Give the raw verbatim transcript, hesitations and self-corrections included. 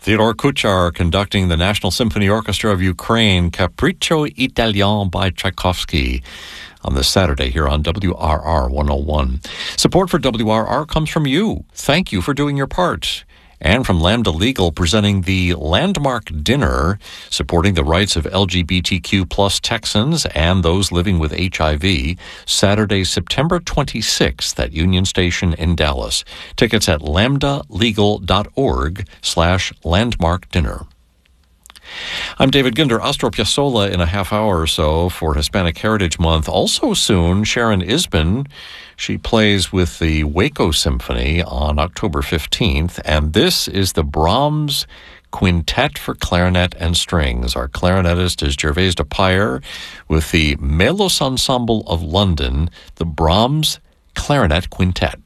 Theodore Kuchar conducting the National Symphony Orchestra of Ukraine, Capriccio Italien by Tchaikovsky, on this Saturday here on W R R one oh one. Support for W R R comes from you. Thank you for doing your part. And from Lambda Legal, presenting the Landmark Dinner, supporting the rights of L G B T Q plus Texans and those living with H I V, Saturday, September twenty-sixth at Union Station in Dallas. Tickets at lambdalegal.org slash landmark dinner. I'm David Ginder. Astor Piazzolla in a half hour or so for Hispanic Heritage Month. Also soon, Sharon Isbin. She plays with the Waco Symphony on October fifteenth, and this is the Brahms Quintet for Clarinet and Strings. Our clarinetist is Gervais de Payer with the Melos Ensemble of London, the Brahms Clarinet Quintet.